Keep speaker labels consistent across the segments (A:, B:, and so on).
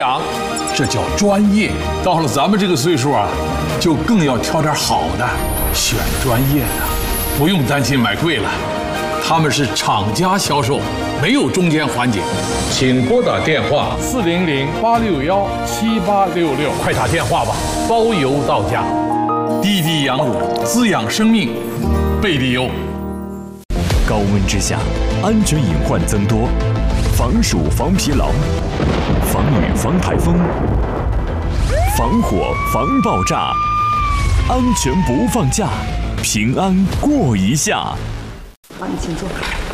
A: 这叫专业。到了咱们这个岁数啊，就更要挑点好的，选专业的，不用担心买贵了。他们是厂家销售，没有中间环节。请拨打电话
B: 400-861-7866，
A: 快打电话吧，包邮到家。滴滴羊乳滋养生命，贝利优。
C: 高温之下，安全隐患增多，防暑防疲劳，防雨防台风，防火防爆炸，安全不放假，平安过一下。
D: 好，你请坐。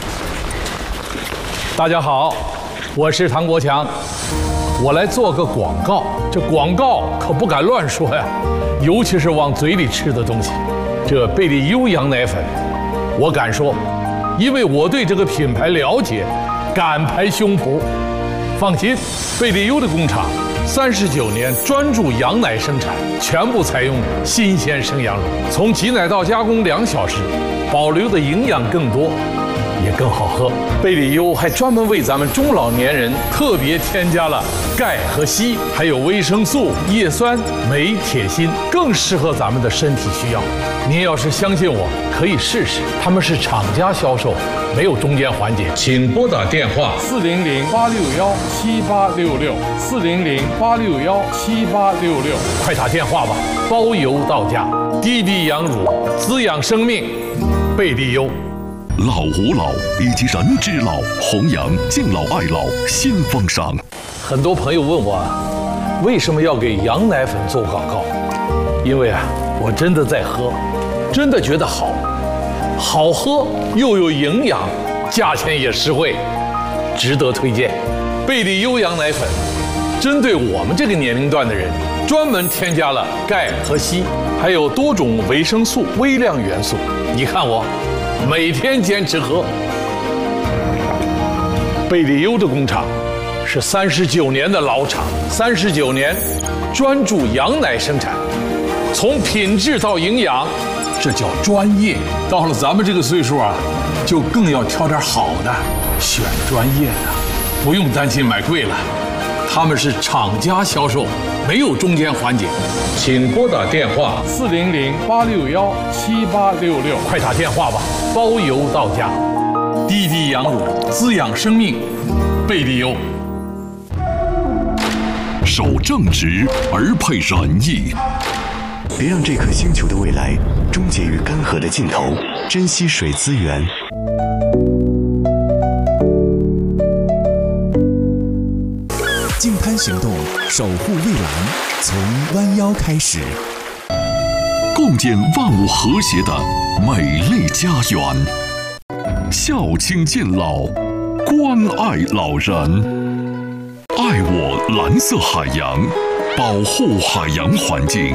A: 大家好，我是唐国强，我来做个广告。这广告可不敢乱说呀，尤其是往嘴里吃的东西。这贝利优羊奶粉，我敢说，因为我对这个品牌了解，敢拍胸脯。放心，贝利优的工厂39年专注羊奶生产，全部采用新鲜生羊乳，从挤奶到加工2小时，保留的营养更多，也更好喝。贝利优还专门为咱们中老年人特别添加了钙和硒，还有维生素、叶酸、镁、铁、锌，更适合咱们的身体需要。您要是相信我，可以试试。他们是厂家销售，没有中间环节。请拨打电话
B: 400-861-7866，400-861-7866，
A: 快打电话吧，包邮到家。滴滴羊乳滋养生命，贝利优。
E: 老吾老以及人之老，弘扬敬老爱老新风尚。
A: 很多朋友问我，为什么要给羊奶粉做广告？因为啊，我真的在喝，真的觉得好，好喝又有营养，价钱也实惠，值得推荐。贝利优羊奶粉，针对我们这个年龄段的人，专门添加了钙和硒，还有多种维生素、微量元素。你看我，每天坚持喝。贝利优的工厂是39年的老厂，39年专注羊奶生产，从品质到营养，这叫专业。到了咱们这个岁数啊，就更要挑点好的，选专业的，不用担心买贵了。他们是厂家销售，没有中间环节。请拨打电话
B: 400-861-7866，
A: 快打电话吧，包邮到家。滴滴羊乳滋养生命，贝利优。
E: 守正直而配仁义，
C: 别让这颗星球的未来终结于干涸的尽头，珍惜水资源。净滩行动，守护蔚蓝，从弯腰开始，
E: 共建万物和谐的美丽家园。孝亲敬老，关爱老人，爱我蓝色海洋，保护海洋环境。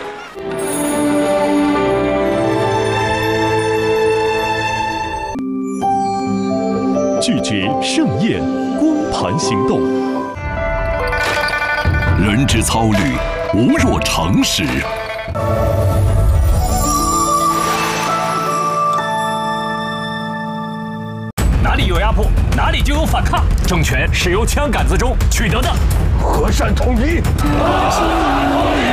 C: 拒绝盛宴，光盘行动。
E: 人之操虑，无若常始。
F: 哪里有压迫，哪里就有反抗。政权是由枪杆子中取得的。
G: 和善统一。